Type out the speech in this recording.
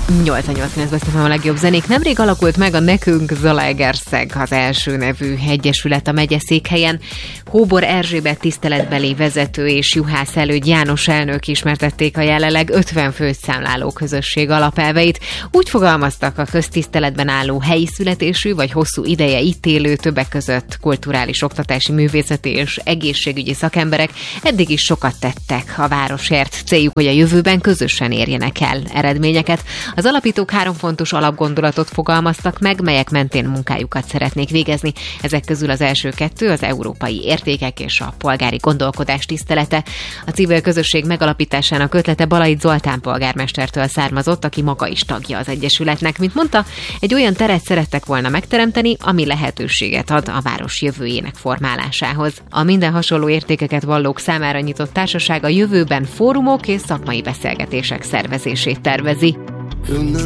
88.9-ben a legjobb zenék. Nemrég alakult meg a Nekünk Zalaegerszeg az első nevű egyesület a megyeszékhelyen. Hóbor Erzsébet tiszteletbeli vezető és juhász elődь János elnök ismertették a jelenleg 50 főt számláló közösség alapelveit. Úgy fogalmaztak, a köztiszteletben álló helyi születésű vagy hosszú ideje itt élő, többek között kulturális, oktatási, művészeti és egészségügyi szakemberek eddig is sokat tettek a városért. Céljuk, hogy a jövőben közösen érjenek el eredményeket. Az alapítók 3 fontos alapgondolatot fogalmaztak meg, melyek mentén munkájukat szeretnék végezni. Ezek közül az első 2 az európai értékek és a polgári gondolkodás tisztelete. A civil közösség megalapításának ötlete Balait Zoltán polgármestertől származott, aki maga is tagja az egyesületnek. Mint mondta, egy olyan teret szerettek volna megteremteni, ami lehetőséget ad a város jövőjének formálásához. A minden hasonló értékeket vallók számára nyitott társaság a jövőben fórumok és szakmai beszélgetések szervezését tervezi.